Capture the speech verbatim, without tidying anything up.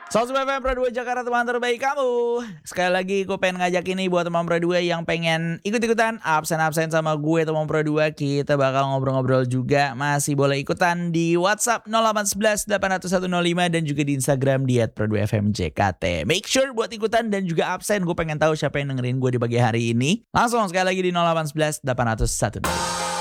seratus F M Pro dua Jakarta, teman terbaik kamu. Sekali lagi gue pengen ngajak ini buat teman Pro dua yang pengen ikut-ikutan absen-absen sama gue teman Pro dua. Kita bakal ngobrol-ngobrol juga. Masih boleh ikutan di WhatsApp nol delapan satu satu delapan nol satu nol lima dan juga di Instagram di et pro dua f m j k t. Make sure buat ikutan dan juga absen. Gue pengen tahu siapa yang dengerin gue di pagi hari ini. Langsung sekali lagi di nol delapan satu satu delapan nol satu nol lima.